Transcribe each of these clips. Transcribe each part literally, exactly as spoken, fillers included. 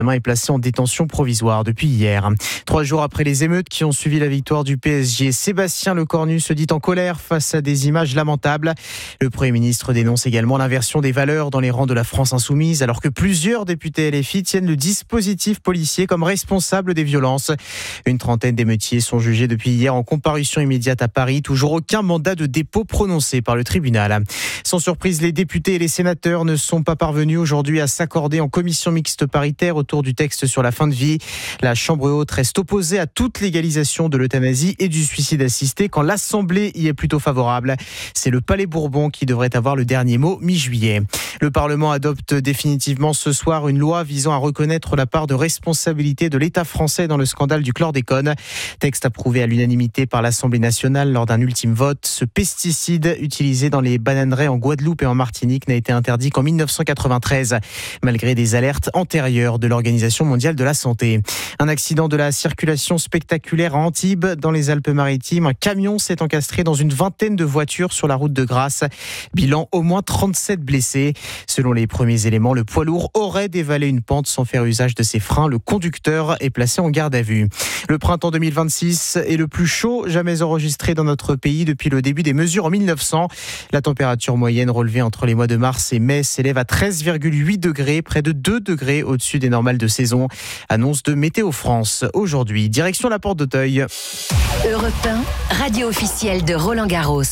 est placé en détention provisoire depuis hier. Trois jours après les émeutes qui ont suivi la victoire du P S G, Sébastien Lecornu se dit en colère face à des images lamentables. Le Premier ministre dénonce également l'inversion des valeurs dans les rangs de la France insoumise, alors que plusieurs députés L F I tiennent le dispositif policier comme responsable des violences. Une trentaine d'émeutiers sont jugés depuis hier en comparution immédiate à Paris. Toujours aucun mandat de dépôt prononcé par le tribunal. Sans surprise, les députés et les sénateurs ne sont pas parvenus aujourd'hui à s'accorder en commission mixte paritaire autour du texte sur la fin de vie. La Chambre haute reste opposée à toute légalisation de l'euthanasie et du suicide assisté quand l'Assemblée y est plutôt favorable. C'est le Palais Bourbon qui devrait avoir le dernier mot mi-juillet. Le Parlement adopte définitivement ce soir une loi visant à reconnaître la part de responsabilité de l'État français dans le scandale du chlordécone. Texte approuvé à l'unanimité par l'Assemblée nationale lors d'un ultime vote. Ce pesticide utilisé dans les bananeraies en Guadeloupe et en Martinique n'a été interdit qu'en dix-neuf cent quatre-vingt-treize, malgré des alertes antérieures de l'Organisation mondiale de la santé. Un accident de la circulation spectaculaire à Antibes, dans les Alpes-Maritimes. Un camion s'est encastré dans une vingtaine de voitures sur la route de Grasse. Bilan, au moins trente-sept blessés. Selon les premiers éléments, le poids lourd aurait dévalé une pente sans faire usage de ses freins. Le conducteur est placé en garde à vue. Le printemps deux mille vingt-six est le plus chaud jamais enregistré dans notre pays depuis le début des mesures en mille neuf cents. La température moyenne relevée entre les mois de mars et mai s'élève à treize virgule huit degrés, près de deux degrés au-dessus des normales de saison. Annonce de Météo France. Aujourd'hui, direction la Porte d'Auteuil. Europe un, radio officielle de Roland Garros.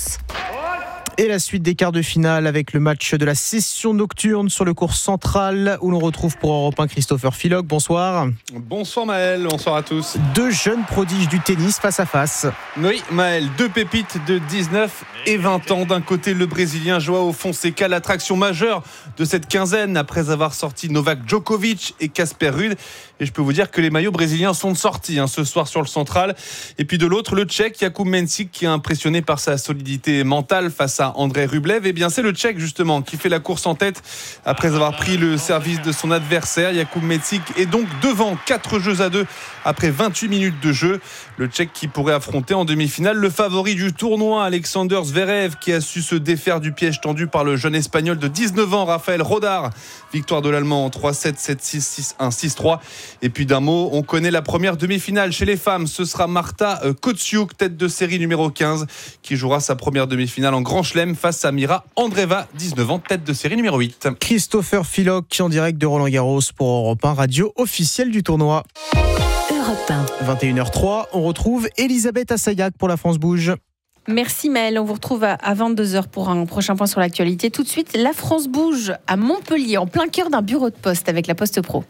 Et la suite des quarts de finale avec le match de la session nocturne sur le court central où l'on retrouve pour Europe un Christopher Filoc. Bonsoir. Bonsoir Maël, bonsoir à tous. Deux jeunes prodiges du tennis face à face. Oui Maël, deux pépites de dix-neuf et vingt ans. D'un côté le Brésilien Joao Fonseca, l'attraction majeure de cette quinzaine après avoir sorti Novak Djokovic et Casper Ruud. Et je peux vous dire que les maillots brésiliens sont de sortie hein, ce soir sur le central. Et puis de l'autre, le Tchèque Jakub Mensik qui est impressionné par sa solidité mentale face à Andrei Rublev. Et bien c'est le Tchèque justement qui fait la course en tête après avoir pris le service de son adversaire. Jakub Mensik est donc devant quatre jeux à deux après vingt-huit minutes de jeu. Le Tchèque qui pourrait affronter en demi-finale le favori du tournoi, Alexander Zverev, qui a su se défaire du piège tendu par le jeune espagnol de dix-neuf ans, Raphaël Rodar. Victoire de l'Allemand en trois sept, sept six, six un, six trois. Et puis d'un mot, on connaît la première demi-finale chez les femmes. Ce sera Marta Kostyuk, tête de série numéro quinze, qui jouera sa première demi-finale en Grand Chelem face à Mira Andreeva, dix-neuf ans, tête de série numéro huit. Christopher Filoc en direct de Roland Garros pour Europe un, radio officielle du tournoi. Europe un. vingt et une heures zéro trois, on retrouve Elisabeth Assayag pour La France Bouge. Merci Maëlle, on vous retrouve à vingt-deux heures pour un prochain point sur l'actualité. Tout de suite, La France bouge à Montpellier, en plein cœur d'un bureau de poste avec la Poste Pro.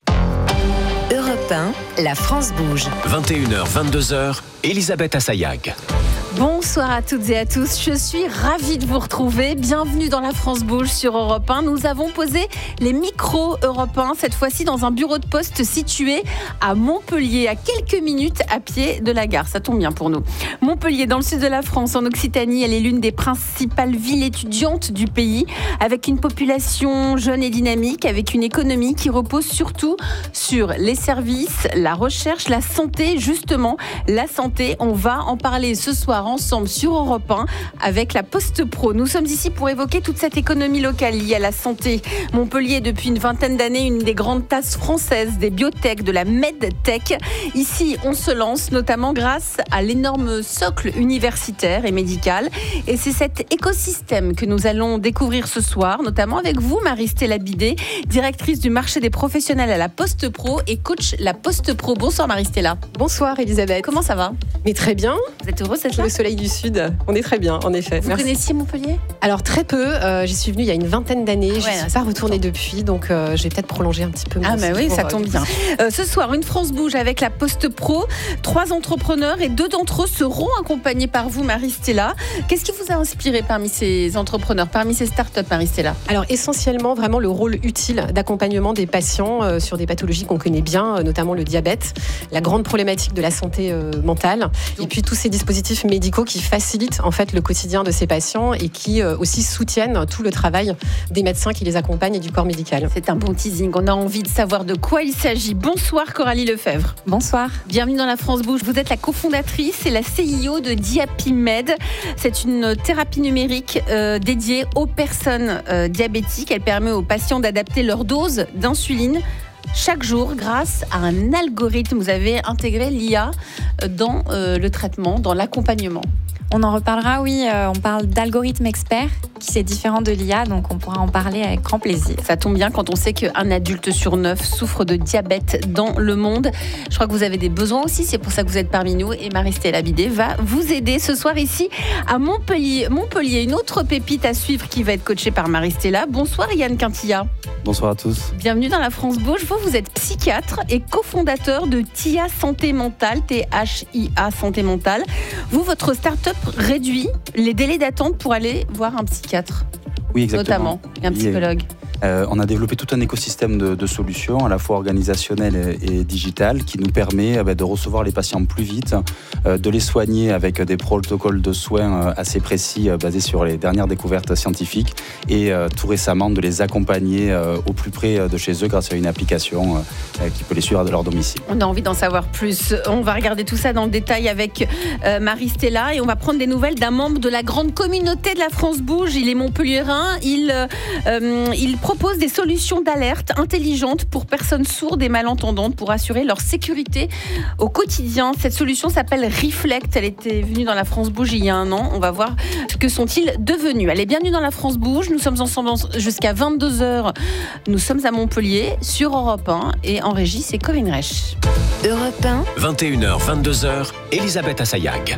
Europe un, La France bouge. vingt et une heures, vingt-deux heures, Elisabeth Assayag. Bonsoir à toutes et à tous, je suis ravie de vous retrouver. Bienvenue dans La France bouge sur Europe un. Nous avons posé les micros Europe un, cette fois-ci dans un bureau de poste situé à Montpellier, à quelques minutes à pied de la gare. Ça tombe bien pour nous. Montpellier, dans le sud de la France, en Occitanie, elle est l'une des principales villes étudiantes du pays, avec une population jeune et dynamique, avec une économie qui repose surtout sur les services, la recherche, la santé. Justement, la santé, on va en parler ce soir ensemble sur Europe un avec la Poste Pro. Nous sommes ici pour évoquer toute cette économie locale liée à la santé. Montpellier, depuis une vingtaine d'années, une des grandes tasses françaises des biotech, de la medtech. Ici, on se lance notamment grâce à l'énorme socle universitaire et médical. Et c'est cet écosystème que nous allons découvrir ce soir, notamment avec vous, Marie-Stella Bidet, directrice du marché des professionnels à la Poste Pro et coach la Poste Pro. Bonsoir Marie-Stella. Bonsoir Elisabeth. Comment ça va? Mais très bien. Vous êtes heureuse d'être là? Le soleil du Sud, on est très bien, en effet. Vous Merci. connaissiez Montpellier? Alors très peu, euh, j'y suis venue il y a une vingtaine d'années, je Ouais, ne suis pas retournée depuis, donc euh, je vais peut-être prolonger un petit peu mon Ah bah oui, séjour, ça euh, tombe bien. Euh, ce soir, une France bouge avec la Poste Pro. Trois entrepreneurs et deux d'entre eux seront accompagnés par vous, Marie-Stella. Qu'est-ce qui vous a inspiré parmi ces entrepreneurs, parmi ces startups, Marie-Stella? Alors essentiellement, vraiment le rôle utile d'accompagnement des patients euh, sur des pathologies qu'on connaît bien, euh, notamment le diabète, la grande problématique de la santé euh, mentale, et puis tous ces dispositifs médicaux qui facilitent en fait le quotidien de ces patients et qui euh, aussi soutiennent tout le travail des médecins qui les accompagnent et du corps médical. C'est un bon teasing, on a envie de savoir de quoi il s'agit. Bonsoir Coralie Lefebvre. Bonsoir. Bienvenue dans La France bouge. Vous êtes la cofondatrice et la C E O de DiapiMed. C'est une thérapie numérique euh, dédiée aux personnes euh, diabétiques. Elle permet aux patients d'adapter leur dose d'insuline chaque jour grâce à un algorithme. Vous avez intégré l'I A dans euh, le traitement, dans l'accompagnement. On en reparlera, oui. Euh, on parle d'algorithme expert, qui c'est différent de l'I A, donc on pourra en parler avec grand plaisir. Ça tombe bien quand on sait qu'un adulte sur neuf souffre de diabète dans le monde. Je crois que vous avez des besoins aussi, c'est pour ça que vous êtes parmi nous. Et Marie-Stella Bidet va vous aider ce soir ici à Montpellier. Montpellier, une autre pépite à suivre qui va être coachée par Marie-Stella. Bonsoir Yann Quintilla. Bonsoir à tous. Bienvenue dans la France Bouge. Vous, vous êtes psychiatre et cofondateur de T I A Santé Mentale, T H I A Santé Mentale. Vous, votre start-up réduit les délais d'attente pour aller voir un psychiatre. Oui, exactement. Notamment, et un psychologue. Euh, on a développé tout un écosystème de, de solutions, à la fois organisationnelles et, et digitales, qui nous permet euh, de recevoir les patients plus vite, euh, de les soigner avec des protocoles de soins euh, assez précis, euh, basés sur les dernières découvertes scientifiques, et euh, tout récemment de les accompagner euh, au plus près de chez eux grâce à une application euh, qui peut les suivre à leur domicile. On a envie d'en savoir plus. On va regarder tout ça dans le détail avec euh, Marie-Stella, et on va prendre des nouvelles d'un membre de la grande communauté de la France Bouge. Il est montpelliérain. Il, euh, il propose des solutions d'alerte intelligentes pour personnes sourdes et malentendantes pour assurer leur sécurité au quotidien. Cette solution s'appelle Reflect. Elle était venue dans la France Bouge il y a un an. On va voir que sont-ils devenus. Allez, bienvenue dans la France Bouge. Nous sommes ensemble jusqu'à vingt-deux heures. Nous sommes à Montpellier sur Europe un et en régie, c'est Corinne Reich. Europe un. vingt et une heures, vingt-deux heures, Elisabeth Assayag.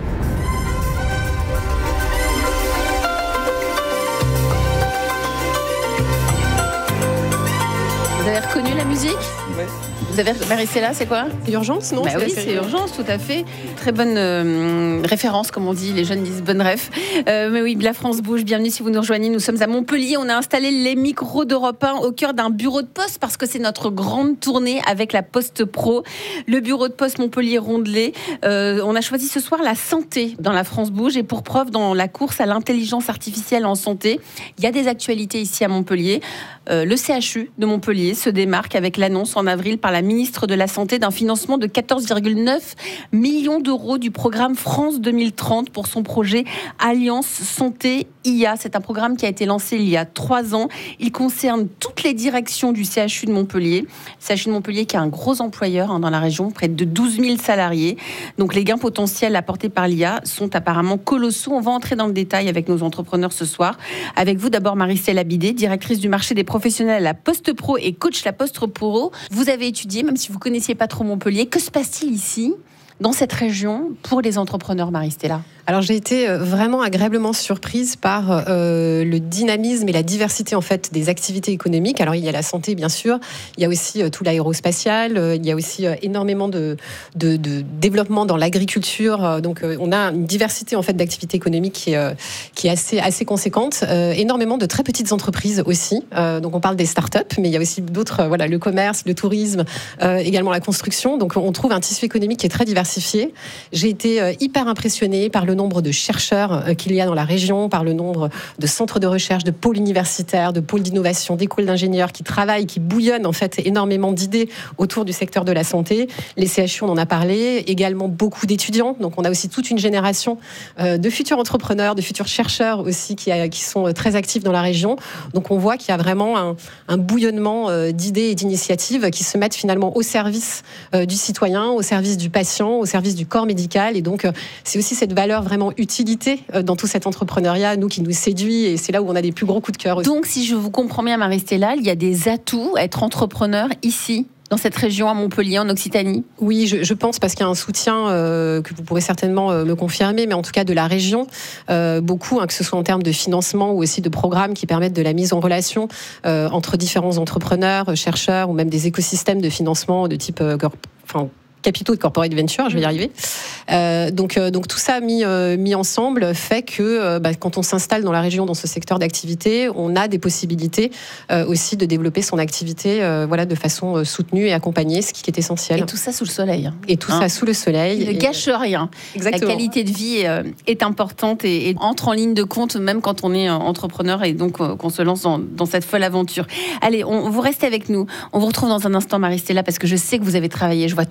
Vous avez reconnu la musique ? Ouais. Vous avez Marie-Stella, c'est quoi ? Urgence, non ? Bah oui, c'est Urgence, tout à fait. Très bonne euh, référence, comme on dit. Les jeunes disent bonne ref. Euh, mais oui, la France Bouge. Bienvenue si vous nous rejoignez. Nous sommes à Montpellier. On a installé les micros d'Europe un au cœur d'un bureau de poste parce que c'est notre grande tournée avec la Poste Pro. Le bureau de poste Montpellier-Rondelet. Euh, on a choisi ce soir la santé dans la France Bouge. Et pour preuve, dans la course à l'intelligence artificielle en santé, il y a des actualités ici à Montpellier. Euh, le C H U de Montpellier se démarque avec l'annonce en avril par la ministre de la Santé d'un financement de quatorze virgule neuf millions d'euros du programme France deux mille trente pour son projet Alliance Santé I A. C'est un programme qui a été lancé il y a trois ans. Il concerne toutes les directions du C H U de Montpellier. Le C H U de Montpellier qui est un gros employeur hein, dans la région, près de douze mille salariés. Donc les gains potentiels apportés par l'I A sont apparemment colossaux. On va entrer dans le détail avec nos entrepreneurs ce soir. Avec vous d'abord Marie-Stella Bidet, directrice du marché des professionnels à la Poste Pro et coach la Poste Pro. Vous avez étudié, même si vous ne connaissiez pas trop Montpellier, que se passe-t-il ici, dans cette région, pour les entrepreneurs, Marie-Stella ? Alors j'ai été vraiment agréablement surprise par euh, le dynamisme et la diversité en fait des activités économiques. Alors il y a la santé bien sûr, il y a aussi euh, tout l'aérospatial, euh, il y a aussi euh, énormément de, de, de développement dans l'agriculture. Euh, donc euh, on a une diversité en fait d'activités économiques qui est, euh, qui est assez assez conséquente. Euh, énormément de très petites entreprises aussi. Euh, donc on parle des startups, mais il y a aussi d'autres. Euh, voilà, le commerce, le tourisme, euh, également la construction. Donc on trouve un tissu économique qui est très diversifié. J'ai été euh, hyper impressionnée par le nombre de chercheurs qu'il y a dans la région, par le nombre de centres de recherche, de pôles universitaires, de pôles d'innovation, d'écoles d'ingénieurs qui travaillent, qui bouillonnent en fait énormément d'idées autour du secteur de la santé. Les C H U, on en a parlé, également beaucoup d'étudiants. Donc on a aussi toute une génération de futurs entrepreneurs, de futurs chercheurs aussi qui, qui sont très actifs dans la région. Donc on voit qu'il y a vraiment un, un bouillonnement d'idées et d'initiatives qui se mettent finalement au service du citoyen, au service du patient, au service du corps médical. Et donc c'est aussi cette valeur vraiment utilité dans tout cet entrepreneuriat, nous, qui nous séduit, et c'est là où on a des plus gros coups de cœur aussi. Donc, si je vous comprends bien, Marie-Stella, il y a des atouts à être entrepreneur ici, dans cette région, à Montpellier, en Occitanie ? Oui, je, je pense, parce qu'il y a un soutien euh, que vous pourrez certainement euh, me confirmer, mais en tout cas de la région, euh, beaucoup, hein, que ce soit en termes de financement ou aussi de programmes qui permettent de la mise en relation euh, entre différents entrepreneurs, chercheurs, ou même des écosystèmes de financement de type... Euh, enfin, capitaux de corporate venture, je vais y arriver. Euh, donc, euh, donc tout ça mis, euh, mis ensemble fait que euh, bah, quand on s'installe dans la région, dans ce secteur d'activité, on a des possibilités euh, aussi de développer son activité euh, voilà, de façon euh, soutenue et accompagnée, ce qui est essentiel. Et tout ça sous le soleil. Et tout hein ça sous le soleil. Il ne gâche rien. Exactement. La qualité de vie euh, est importante et, et entre en ligne de compte même quand on est entrepreneur et donc euh, qu'on se lance dans, dans cette folle aventure. Allez, on, vous restez avec nous. On vous retrouve dans un instant, Marie-Stella, parce que je sais que vous avez travaillé. Je vois toutes vos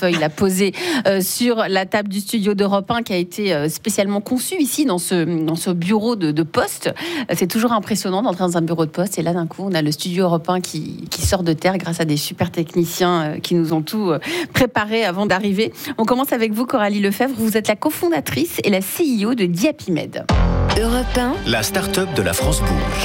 portefeuille, l'a posé euh, sur la table du studio d'Europe un qui a été euh, spécialement conçu ici dans ce, dans ce bureau de, de poste. Euh, c'est toujours impressionnant d'entrer dans un bureau de poste et là d'un coup on a le studio Europe un qui, qui sort de terre grâce à des super techniciens euh, qui nous ont tout euh, préparé avant d'arriver. On commence avec vous Coralie Lefebvre, vous êtes la cofondatrice et la C E O de Diapimed. Europe un, La start-up de la France bouge.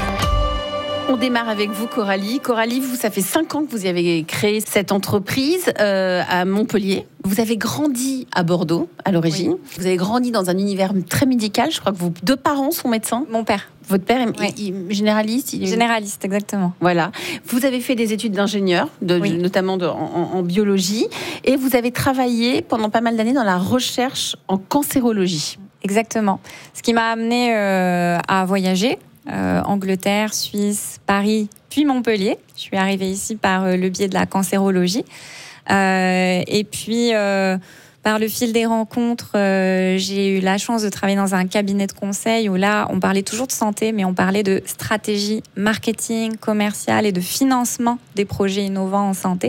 On démarre avec vous, Coralie. Coralie, vous, ça fait cinq ans que vous avez créé cette entreprise euh, à Montpellier. Vous avez grandi à Bordeaux, à l'origine. Oui. Vous avez grandi dans un univers très médical. Je crois que vos deux parents sont médecins. Mon père. Votre père est oui. il, il, généraliste il est... Généraliste, exactement. Voilà. Vous avez fait des études d'ingénieur, de, oui. de, notamment de, en, en biologie. Et vous avez travaillé pendant pas mal d'années dans la recherche en cancérologie. Exactement. Ce qui m'a amené euh, à voyager. Euh, Angleterre, Suisse, Paris, puis Montpellier. Je suis arrivée ici par euh, le biais de la cancérologie. Euh, et puis, euh, par le fil des rencontres, euh, j'ai eu la chance de travailler dans un cabinet de conseil où là, on parlait toujours de santé, mais on parlait de stratégie, marketing, commercial et de financement des projets innovants en santé.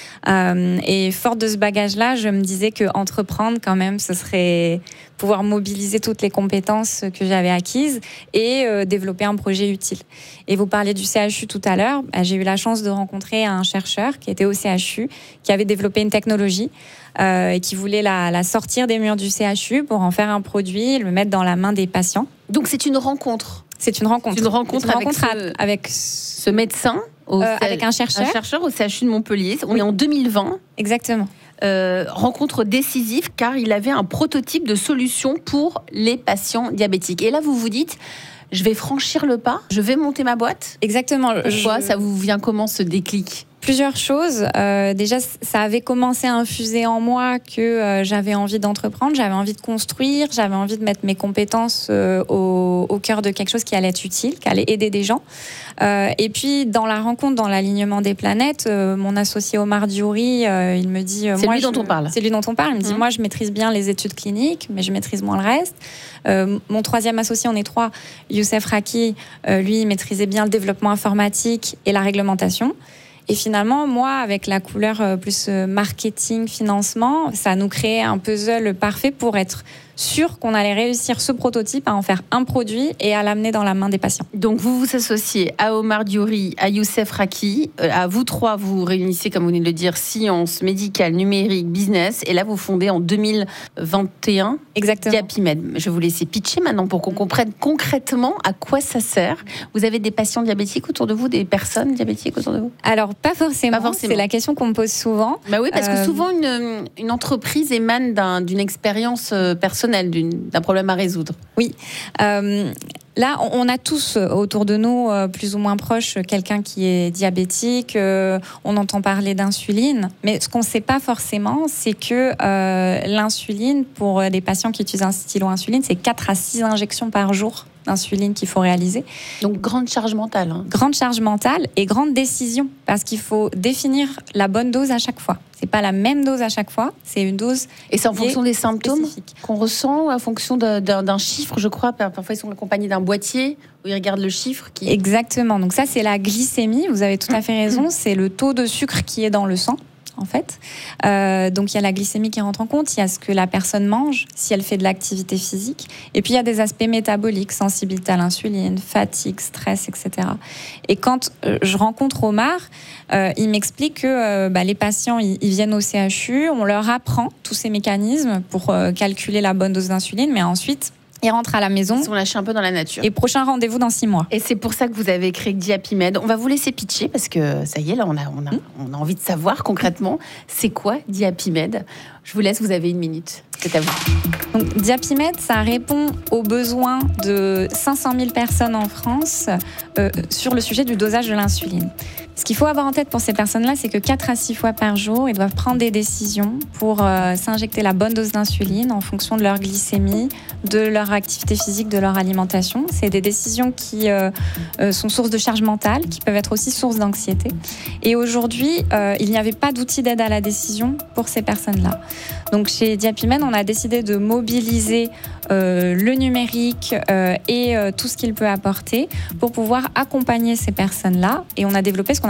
Euh, et forte de ce bagage-là, je me disais que entreprendre, quand même, ce serait pouvoir mobiliser toutes les compétences que j'avais acquises et euh, développer un projet utile. Et vous parliez du C H U tout à l'heure. Bah, j'ai eu la chance de rencontrer un chercheur qui était au C H U, qui avait développé une technologie euh, et qui voulait la, la sortir des murs du C H U pour en faire un produit, le mettre dans la main des patients. Donc c'est une rencontre. C'est une rencontre. C'est une rencontre, une avec, rencontre ce, avec ce médecin. Au euh, C... avec un chercheur. Un chercheur au C H U de Montpellier. On oui. est en deux mille vingt. Exactement. Euh, rencontre décisive car il avait un prototype de solution pour les patients diabétiques. Et là, vous vous dites, je vais franchir le pas, je vais monter ma boîte. Exactement. Pourquoi je... ça vous vient comment ce déclic ? Plusieurs choses. Euh, déjà, ça avait commencé à infuser en moi que euh, j'avais envie d'entreprendre, j'avais envie de construire, j'avais envie de mettre mes compétences euh, au, au cœur de quelque chose qui allait être utile, qui allait aider des gens. Euh, et puis, dans la rencontre, dans l'alignement des planètes, euh, mon associé Omar Diouri, euh, il me dit... Euh, c'est moi, lui je, dont on parle. C'est lui dont on parle. Il me dit, mmh. moi, je maîtrise bien les études cliniques, mais je maîtrise moins le reste. Euh, mon troisième associé, on est trois, Youssef Raki, euh, lui, il maîtrisait bien le développement informatique et la réglementation. Et finalement, moi, avec la couleur plus marketing, financement, ça nous créait un puzzle parfait pour être sûr qu'on allait réussir ce prototype à en faire un produit et à l'amener dans la main des patients. Donc vous vous associez à Omar Diouri, à Youssef Raki, à vous trois, vous vous réunissez, comme vous venez de le dire, sciences, médicales, numérique, business, et là vous fondez en deux mille vingt et un Exactement. Diapimed. Je vais vous laisser pitcher maintenant pour qu'on comprenne concrètement à quoi ça sert. Vous avez des patients diabétiques autour de vous, des personnes diabétiques autour de vous ? Alors pas forcément, pas forcément. C'est la question qu'on me pose souvent. Bah oui, parce que euh... souvent une, une entreprise émane d'un, d'une expérience personnelle, d'une, d'un problème à résoudre. Oui. Euh, là, on a tous autour de nous, plus ou moins proches, quelqu'un qui est diabétique. Euh, on entend parler d'insuline. Mais ce qu'on ne sait pas forcément, c'est que euh, l'insuline, pour les patients qui utilisent un stylo insuline, c'est quatre à six injections par jour d'insuline qu'il faut réaliser. Donc, grande charge mentale. Hein. Grande charge mentale et grande décision, parce qu'il faut définir la bonne dose à chaque fois. C'est pas la même dose à chaque fois, c'est une dose. Et c'est en fonction des symptômes spécifique. Qu'on ressent, ou en fonction de, d'un, d'un chiffre, je crois. Parfois, ils sont accompagnés d'un boîtier où ils regardent le chiffre. Qui... Exactement. Donc ça, c'est la glycémie. Vous avez tout à fait raison. C'est le taux de sucre qui est dans le sang, en fait. Euh, donc il y a la glycémie qui rentre en compte, il y a ce que la personne mange, si elle fait de l'activité physique, et puis il y a des aspects métaboliques, sensibilité à l'insuline, fatigue, stress, et cetera. Et quand euh, je rencontre Omar, euh, il m'explique que euh, bah, les patients, ils, ils viennent au C H U, on leur apprend tous ces mécanismes pour euh, calculer la bonne dose d'insuline, mais ensuite ils rentrent à la maison. Ils sont lâchés un peu dans la nature. Et prochain rendez-vous dans six mois. Et c'est pour ça que vous avez créé Diapimed. On va vous laisser pitcher parce que ça y est, là, on a, on a, on a envie de savoir concrètement c'est quoi Diapimed. Je vous laisse, vous avez une minute. C'est à vous. Donc, Diapimed, ça répond aux besoins de cinq cent mille personnes en France euh, sur le sujet du dosage de l'insuline. Ce qu'il faut avoir en tête pour ces personnes-là, c'est que quatre à six fois par jour, ils doivent prendre des décisions pour euh, s'injecter la bonne dose d'insuline en fonction de leur glycémie, de leur activité physique, de leur alimentation. C'est des décisions qui euh, euh, sont source de charge mentale, qui peuvent être aussi source d'anxiété. Et aujourd'hui, euh, il n'y avait pas d'outil d'aide à la décision pour ces personnes-là. Donc chez Diapimed, on a décidé de mobiliser euh, le numérique euh, et euh, tout ce qu'il peut apporter pour pouvoir accompagner ces personnes-là. Et on a développé ce qu'on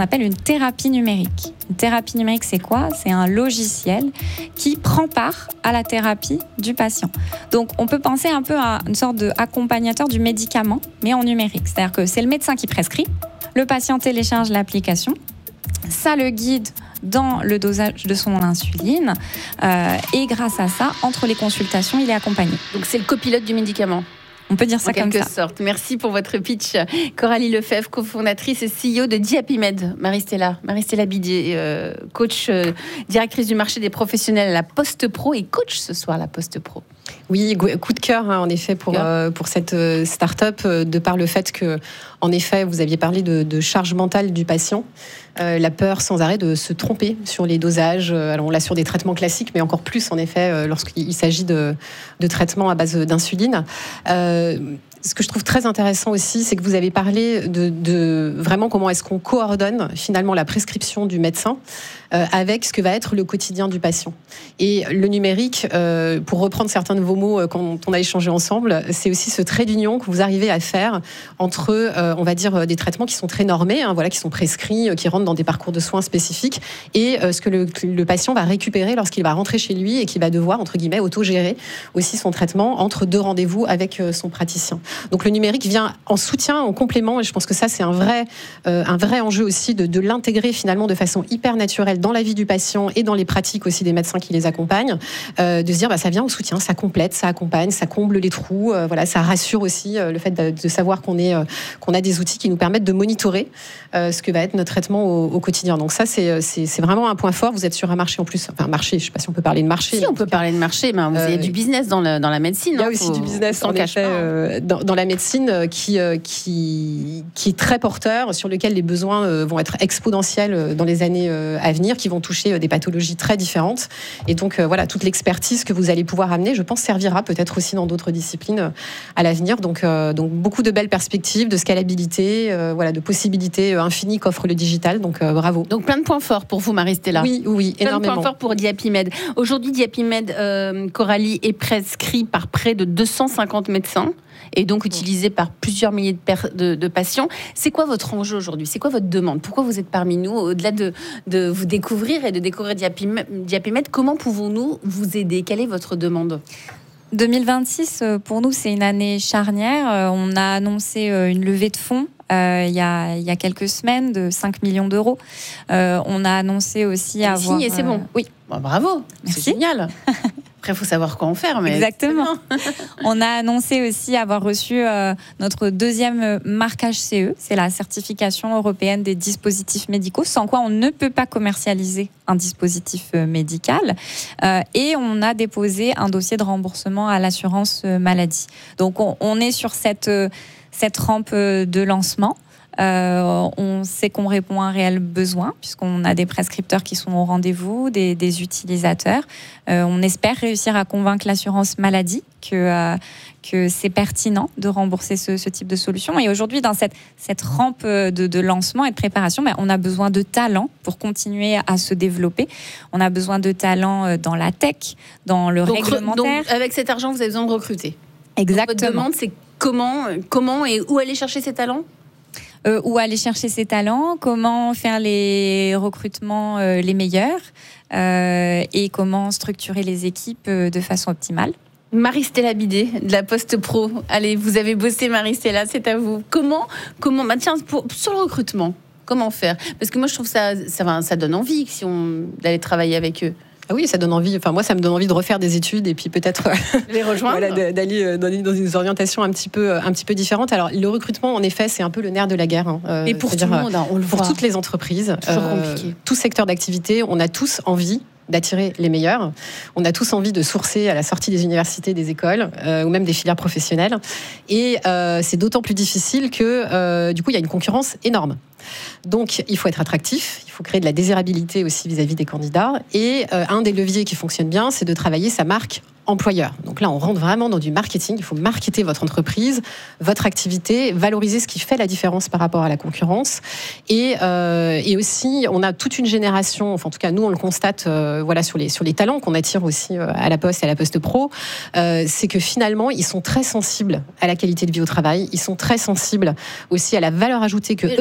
appelle une thérapie numérique. Une thérapie numérique, c'est quoi ? C'est un logiciel qui prend part à la thérapie du patient. Donc, on peut penser un peu à une sorte d'accompagnateur du médicament, mais en numérique. C'est-à-dire que c'est le médecin qui prescrit, le patient télécharge l'application, ça le guide dans le dosage de son insuline euh, et grâce à ça, entre les consultations, il est accompagné. Donc, c'est le copilote du médicament. On peut dire ça en comme ça. En quelque sorte. Merci pour votre pitch. Coralie Lefebvre, cofondatrice et C E O de Diapimed. Marie-Stella, Marie-Stella Bidier, euh, coach, euh, directrice du marché des professionnels à la Poste Pro et coach ce soir à la Poste Pro. Oui, coup de cœur, hein, en effet, pour, euh, pour cette euh, start-up, euh, de par le fait que, en effet, vous aviez parlé de, de charge mentale du patient, euh, la peur sans arrêt de se tromper sur les dosages. Alors, on l'a sur des traitements classiques, mais encore plus, en effet, euh, lorsqu'il s'agit de, de traitements à base d'insuline. Euh, Ce que je trouve très intéressant aussi, c'est que vous avez parlé de, de vraiment comment est-ce qu'on coordonne finalement la prescription du médecin euh, avec ce que va être le quotidien du patient. Et le numérique, euh, pour reprendre certains de vos mots euh, quand on a échangé ensemble, c'est aussi ce trait d'union que vous arrivez à faire entre, euh, on va dire, des traitements qui sont très normés, hein, voilà, qui sont prescrits, euh, qui rentrent dans des parcours de soins spécifiques, et euh, ce que le, le patient va récupérer lorsqu'il va rentrer chez lui et qu'il va devoir, entre guillemets, autogérer aussi son traitement entre deux rendez-vous avec euh, son praticien. Donc le numérique vient en soutien, en complément, et je pense que ça c'est un vrai, euh, un vrai enjeu aussi de, de l'intégrer finalement de façon hyper naturelle dans la vie du patient et dans les pratiques aussi des médecins qui les accompagnent, euh, de se dire bah, ça vient au soutien, ça complète, ça accompagne, ça comble les trous, euh, voilà, ça rassure aussi euh, le fait de, de savoir qu'on, est, euh, qu'on a des outils qui nous permettent de monitorer euh, ce que va être notre traitement au, au quotidien. Donc ça c'est, c'est, c'est vraiment un point fort, vous êtes sur un marché en plus, enfin un marché, je ne sais pas si on peut parler de marché. Si on peut parler de marché, mais il y a du business dans, le, dans la médecine. Il y a hein, aussi faut, du business en effet, euh, dans, dans la médecine qui, qui, qui est très porteur, sur lequel les besoins vont être exponentiels dans les années à venir, qui vont toucher des pathologies très différentes. Et donc, voilà, toute l'expertise que vous allez pouvoir amener, je pense, servira peut-être aussi dans d'autres disciplines à l'avenir. Donc, donc beaucoup de belles perspectives, de scalabilité, voilà, de possibilités infinies qu'offre le digital. Donc, bravo. Donc, plein de points forts pour vous, Marie-Stella. Oui, oui, plein énormément. Plein de points forts pour Diapimed. Aujourd'hui, Diapimed, euh, Coralie, est prescrit par près de deux cent cinquante médecins et donc utilisé par plusieurs milliers de, per- de, de patients. C'est quoi votre enjeu aujourd'hui ? C'est quoi votre demande ? Pourquoi vous êtes parmi nous ? Au-delà de, de vous découvrir et de découvrir Diapimed, Diapimed, comment pouvons-nous vous aider ? Quelle est votre demande ? deux mille vingt-six, pour nous, c'est une année charnière. On a annoncé une levée de fonds euh, il, y a, il y a quelques semaines de cinq millions d'euros. Euh, on a annoncé aussi avoir... Signé, c'est bon. Oui. Bon, bravo, merci. C'est génial. Après, il faut savoir quoi en faire. Mais exactement. On a annoncé aussi avoir reçu euh, notre deuxième marquage C E, c'est la certification européenne des dispositifs médicaux, sans quoi on ne peut pas commercialiser un dispositif euh, médical. Euh, et on a déposé un dossier de remboursement à l'assurance euh, maladie. Donc, on, on est sur cette, euh, cette rampe de lancement. Euh, on sait qu'on répond à un réel besoin puisqu'on a des prescripteurs qui sont au rendez-vous, des, des utilisateurs. Euh, on espère réussir à convaincre l'assurance maladie que, euh, que c'est pertinent de rembourser ce, ce type de solution. Et aujourd'hui, dans cette, cette rampe de, de lancement et de préparation, ben, on a besoin de talents pour continuer à se développer. On a besoin de talents dans la tech, dans le donc, réglementaire. Donc, avec cet argent, vous avez besoin de recruter. Exactement. Donc, votre demande, c'est comment, comment et où aller chercher ces talents ? Euh, où aller chercher ses talents, comment faire les recrutements euh, les meilleurs euh, et comment structurer les équipes euh, de façon optimale. Marie-Stella Bidier de la Poste Pro. Allez, vous avez bossé, Marie-Stella, c'est à vous. Comment, comment bah tiens, pour, sur le recrutement, comment faire ? Parce que moi, je trouve ça, ça, ça donne envie si on, d'aller travailler avec eux. Ah oui, ça donne envie. Enfin, moi, ça me donne envie de refaire des études et puis peut-être les rejoindre, voilà, d'aller dans une orientation un petit peu, un petit peu différente. Alors, le recrutement, en effet, c'est un peu le nerf de la guerre. Hein. Et pour tout le monde, hein, on le pour voit. toutes les entreprises, toujours euh, compliqué. Tout secteur d'activité, on a tous envie d'attirer les meilleurs. On a tous envie de sourcer à la sortie des universités, des écoles, euh, ou même des filières professionnelles. Et euh, c'est d'autant plus difficile que, euh, du coup, il y a une concurrence énorme. Donc, il faut être attractif, il faut créer de la désirabilité aussi vis-à-vis des candidats. Et euh, un des leviers qui fonctionne bien, c'est de travailler sa marque employeur. Donc là, on rentre vraiment dans du marketing. Il faut marketer votre entreprise, votre activité, valoriser ce qui fait la différence par rapport à la concurrence. Et, euh, et aussi, on a toute une génération, enfin en tout cas, nous, on le constate euh, voilà, sur, les, sur les talents qu'on attire aussi euh, à la Poste et à la Poste Pro, euh, c'est que finalement, ils sont très sensibles à la qualité de vie au travail. Ils sont très sensibles aussi à la valeur ajoutée que Mais eux-mêmes...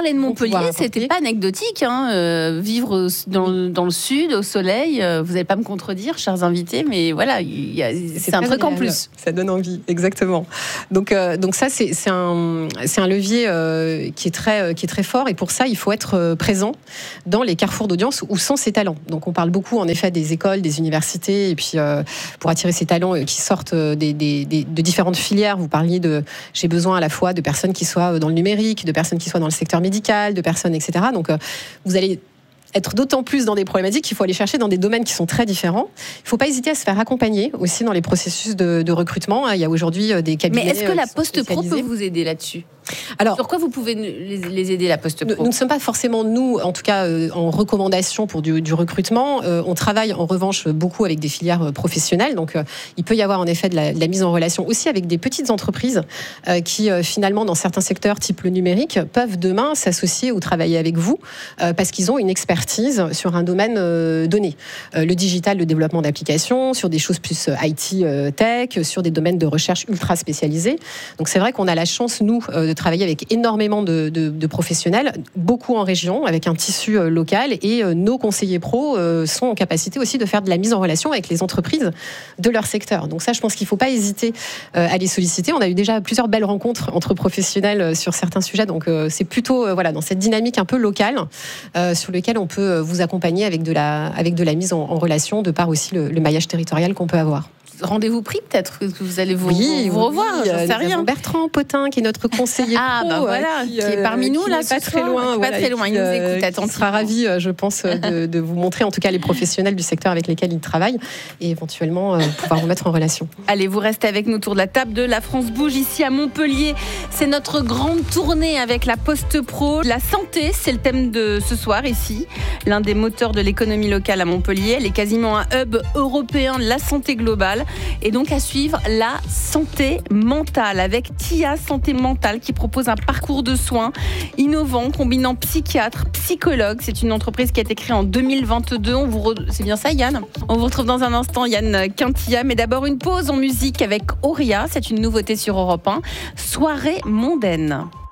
parlait de Montpellier, c'était pas anecdotique. Hein, euh, vivre dans, dans le sud, au soleil, euh, vous n'allez pas me contredire, chers invités, mais voilà, y a, c'est, c'est un truc agréable. En plus. Ça donne envie, exactement. Donc, euh, donc ça, c'est, c'est, un, c'est un levier euh, qui, est très, qui est très fort, et pour ça, il faut être présent dans les carrefours d'audience où sont ces talents. Donc on parle beaucoup, en effet, des écoles, des universités, et puis euh, pour attirer ces talents qui sortent des, des, des, de différentes filières. Vous parliez de, j'ai besoin à la fois de personnes qui soient dans le numérique, de personnes qui soient dans le secteur médical, de personnes, et cetera. Donc euh, vous allez être d'autant plus dans des problématiques qu'il faut aller chercher dans des domaines qui sont très différents. Il ne faut pas hésiter à se faire accompagner aussi dans les processus de, de recrutement. Il y a aujourd'hui des cabinets. Mais est-ce que la Poste Pro peut vous aider là-dessus ? Alors, sur quoi vous pouvez les, les aider, la Poste Pro ? Nous ne sommes pas forcément, nous, en tout cas, euh, en recommandation pour du, du recrutement. Euh, on travaille en revanche beaucoup avec des filières professionnelles. Donc, euh, il peut y avoir en effet de la, de la mise en relation aussi avec des petites entreprises euh, qui, euh, finalement, dans certains secteurs, type le numérique, peuvent demain s'associer ou travailler avec vous euh, parce qu'ils ont une expertise sur un domaine euh, donné. Euh, le digital, le développement d'applications, sur des choses plus I T euh, tech, sur des domaines de recherche ultra spécialisés. Donc, c'est vrai qu'on a la chance, nous, euh, de travailler avec énormément de, de, de professionnels, beaucoup en région, avec un tissu euh, local, et euh, nos conseillers pros euh, sont en capacité aussi de faire de la mise en relation avec les entreprises de leur secteur. Donc ça, je pense qu'il ne faut pas hésiter euh, à les solliciter. On a eu déjà plusieurs belles rencontres entre professionnels euh, sur certains sujets, donc euh, c'est plutôt euh, voilà, dans cette dynamique un peu locale euh, sur lequel on peut vous accompagner avec de la, avec de la mise en, en relation, de par aussi le, le maillage territorial qu'on peut avoir. Rendez-vous pris, peut-être que vous allez vous, oui, vous revoir, oui, j'en sais euh, rien. Bertrand Potin, qui est notre conseiller ah, pro, bah voilà, qui, euh, qui est parmi nous, qui là, n'est pas ce très soir, loin, pas voilà, très loin, il nous écoute attentivement. Il sera ravi, je pense, de, de vous montrer, en tout cas, les professionnels du secteur avec lesquels il travaille, et éventuellement euh, pouvoir vous mettre en relation. Allez, vous restez avec nous autour de la table de La France Bouge, ici à Montpellier. C'est notre grande tournée avec la Poste Pro. La santé, c'est le thème de ce soir, ici. L'un des moteurs de l'économie locale à Montpellier. Elle est quasiment un hub européen de la santé globale. Et donc, à suivre, la santé mentale avec Tia Santé Mentale qui propose un parcours de soins innovant combinant psychiatre, psychologue. C'est une entreprise qui a été créée en deux mille vingt-deux. On vous re... C'est bien ça, Yann ? On vous retrouve dans un instant, Yann Quintilla. Mais d'abord, une pause en musique avec Auria. C'est une nouveauté sur Europe un. Soirée mondaine.